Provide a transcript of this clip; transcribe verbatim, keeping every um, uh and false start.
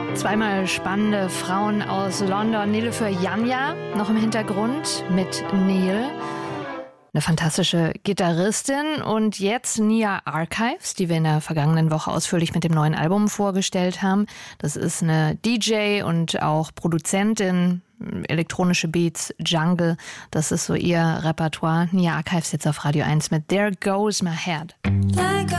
Zweimal spannende Frauen aus London. Nilüfer Yanya noch im Hintergrund mit Neil. Eine fantastische Gitarristin. Und jetzt Nia Archives, die wir in der vergangenen Woche ausführlich mit dem neuen Album vorgestellt haben. Das ist eine D J und auch Produzentin, elektronische Beats, Jungle. Das ist so ihr Repertoire. Nia Archives jetzt auf Radio eins mit There Goes My Head. Like